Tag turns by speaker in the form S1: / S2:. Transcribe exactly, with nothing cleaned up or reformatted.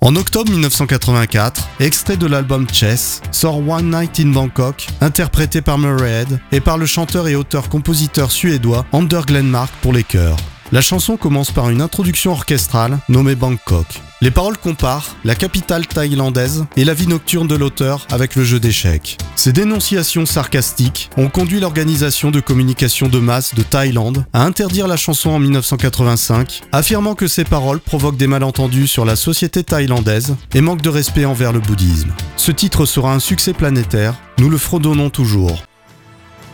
S1: En octobre mille neuf cent quatre-vingt-quatre, extrait de l'album Chess, sort One Night in Bangkok, interprété par Murray Head et par le chanteur et auteur-compositeur suédois Anders Glenmark pour les chœurs. La chanson commence par une introduction orchestrale nommée Bangkok. Les paroles comparent la capitale thaïlandaise et la vie nocturne de l'auteur avec le jeu d'échecs. Ces dénonciations sarcastiques ont conduit l'organisation de communication de masse de Thaïlande à interdire la chanson en mille neuf cent quatre-vingt-cinq, affirmant que ces paroles provoquent des malentendus sur la société thaïlandaise et manquent de respect envers le bouddhisme. Ce titre sera un succès planétaire, nous le fredonnons toujours.